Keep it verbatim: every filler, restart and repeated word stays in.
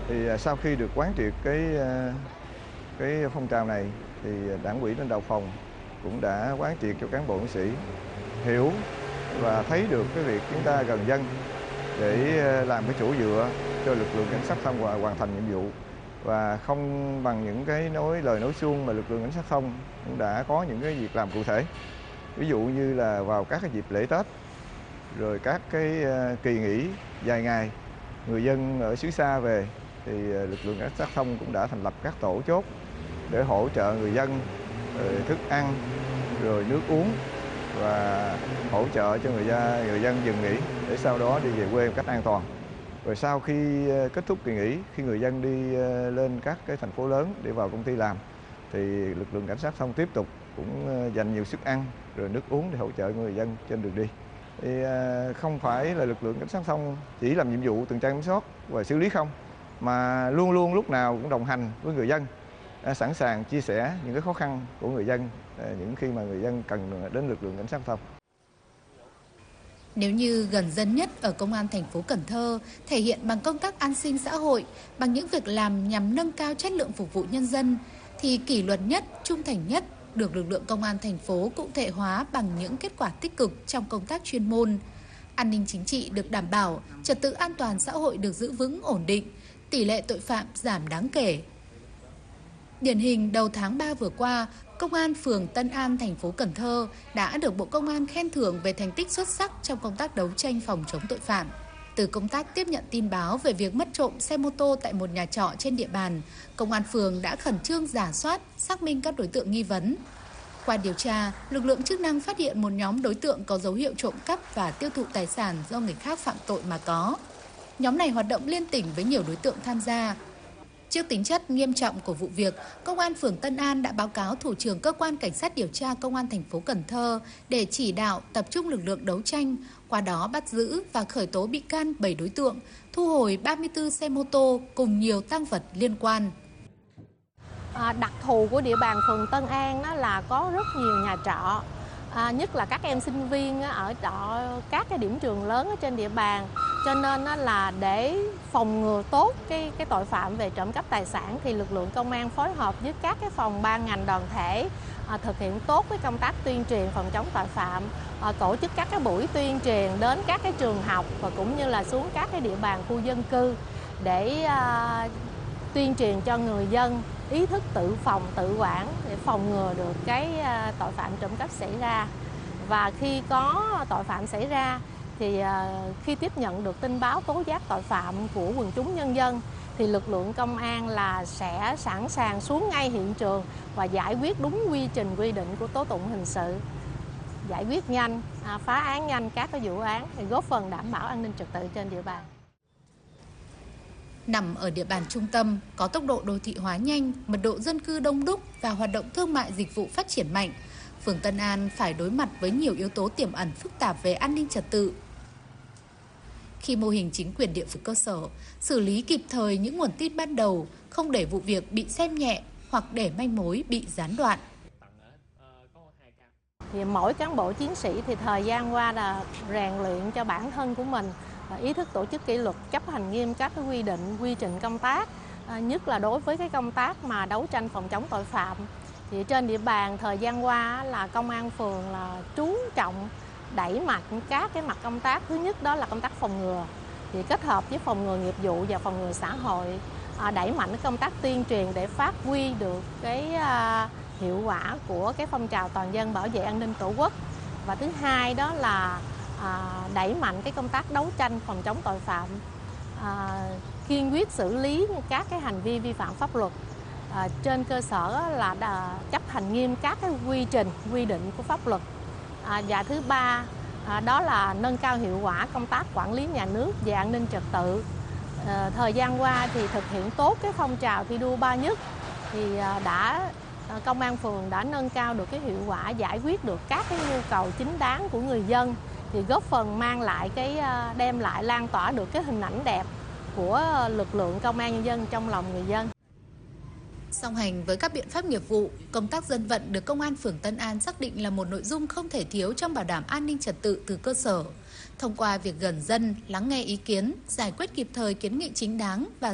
Thì sau khi được quán triệt cái cái phong trào này thì Đảng ủy lãnh đạo phòng cũng đã quán triệt cho cán bộ chiến sĩ hiểu và thấy được cái việc chúng ta gần dân để làm cái chỗ dựa cho lực lượng cảnh sát thông và hoàn thành nhiệm vụ, và không bằng những cái nói lời nói suông mà lực lượng cảnh sát thông cũng đã có những cái việc làm cụ thể. Ví dụ như là vào các cái dịp lễ Tết, rồi các cái kỳ nghỉ dài ngày, người dân ở xứ xa về thì lực lượng cảnh sát thông cũng đã thành lập các tổ chốt để hỗ trợ người dân thức ăn, rồi nước uống và hỗ trợ cho người dân, người dân dừng nghỉ để sau đó đi về quê một cách an toàn. Rồi sau khi kết thúc kỳ nghỉ, khi người dân đi lên các cái thành phố lớn để vào công ty làm, thì lực lượng cảnh sát thông tiếp tục cũng dành nhiều sức ăn rồi nước uống để hỗ trợ người dân trên đường đi. Thì không phải là lực lượng cảnh sát thông chỉ làm nhiệm vụ tuần tra kiểm soát và xử lý không, mà luôn luôn lúc nào cũng đồng hành với người dân, sẵn sàng chia sẻ những cái khó khăn của người dân những khi mà người dân cần đến lực lượng cảnh sát thông. Nếu như gần dân nhất ở Công an thành phố Cần Thơ thể hiện bằng công tác an sinh xã hội, bằng những việc làm nhằm nâng cao chất lượng phục vụ nhân dân, thì kỷ luật nhất, trung thành nhất được lực lượng công an thành phố cụ thể hóa bằng những kết quả tích cực trong công tác chuyên môn. An ninh chính trị được đảm bảo, trật tự an toàn xã hội được giữ vững ổn định, tỷ lệ tội phạm giảm đáng kể. Điển hình đầu tháng ba vừa qua, Công an phường Tân An, thành phố Cần Thơ đã được Bộ Công an khen thưởng về thành tích xuất sắc trong công tác đấu tranh phòng chống tội phạm. Từ công tác tiếp nhận tin báo về việc mất trộm xe mô tô tại một nhà trọ trên địa bàn, Công an phường đã khẩn trương rà soát, xác minh các đối tượng nghi vấn. Qua điều tra, lực lượng chức năng phát hiện một nhóm đối tượng có dấu hiệu trộm cắp và tiêu thụ tài sản do người khác phạm tội mà có. Nhóm này hoạt động liên tỉnh với nhiều đối tượng tham gia. Trước tính chất nghiêm trọng của vụ việc, Công an phường Tân An đã báo cáo Thủ trưởng Cơ quan Cảnh sát điều tra Công an thành phố Cần Thơ để chỉ đạo tập trung lực lượng đấu tranh, qua đó bắt giữ và khởi tố bị can bảy đối tượng, thu hồi ba mươi tư xe mô tô cùng nhiều tang vật liên quan. À, đặc thù của địa bàn phường Tân An đó là có rất nhiều nhà trọ, à, nhất là các em sinh viên ở trọ các cái điểm trường lớn ở trên địa bàn. Cho nên là để phòng ngừa tốt cái, cái tội phạm về trộm cắp tài sản thì lực lượng công an phối hợp với các cái phòng ban ngành đoàn thể à, thực hiện tốt cái công tác tuyên truyền phòng chống tội phạm, à, tổ chức các cái buổi tuyên truyền đến các cái trường học và cũng như là xuống các cái địa bàn khu dân cư để à, tuyên truyền cho người dân ý thức tự phòng tự quản để phòng ngừa được cái à, tội phạm trộm cắp xảy ra. Và khi có tội phạm xảy ra thì khi tiếp nhận được tin báo tố giác tội phạm của quần chúng nhân dân thì lực lượng công an là sẽ sẵn sàng xuống ngay hiện trường và giải quyết đúng quy trình quy định của tố tụng hình sự, giải quyết nhanh, phá án nhanh các cái vụ án để góp phần đảm bảo an ninh trật tự trên địa bàn. Nằm ở địa bàn trung tâm, có tốc độ đô thị hóa nhanh, mật độ dân cư đông đúc và hoạt động thương mại dịch vụ phát triển mạnh, phường Tân An phải đối mặt với nhiều yếu tố tiềm ẩn phức tạp về an ninh trật tự. Khi mô hình chính quyền địa phương cơ sở xử lý kịp thời những nguồn tin ban đầu, không để vụ việc bị xem nhẹ hoặc để manh mối bị gián đoạn. Thì mỗi cán bộ chiến sĩ thì thời gian qua là rèn luyện cho bản thân của mình ý thức tổ chức kỷ luật, chấp hành nghiêm các cái quy định, quy trình công tác, nhất là đối với cái công tác mà đấu tranh phòng chống tội phạm. Thì trên địa bàn thời gian qua là công an phường là chú trọng đẩy mạnh các cái mặt công tác. Thứ nhất đó là công tác phòng ngừa, thì kết hợp với phòng ngừa nghiệp vụ và phòng ngừa xã hội, đẩy mạnh công tác tuyên truyền để phát huy được cái hiệu quả của cái phong trào toàn dân bảo vệ an ninh tổ quốc. Và thứ hai đó là đẩy mạnh cái công tác đấu tranh phòng chống tội phạm, kiên quyết xử lý các cái hành vi vi phạm pháp luật. À, trên cơ sở là đã chấp hành nghiêm các cái quy trình, quy định của pháp luật. À, và thứ ba à, đó là nâng cao hiệu quả công tác quản lý nhà nước về an ninh trật tự. À, thời gian qua thì thực hiện tốt cái phong trào thi đua ba nhất thì à, đã à, công an phường đã nâng cao được cái hiệu quả, giải quyết được các cái nhu cầu chính đáng của người dân, thì góp phần mang lại cái à, đem lại lan tỏa được cái hình ảnh đẹp của lực lượng công an nhân dân trong lòng người dân. Song hành với các biện pháp nghiệp vụ, công tác dân vận được Công an phường Tân An xác định là một nội dung không thể thiếu trong bảo đảm an ninh trật tự từ cơ sở. Thông qua việc gần dân, lắng nghe ý kiến, giải quyết kịp thời kiến nghị chính đáng và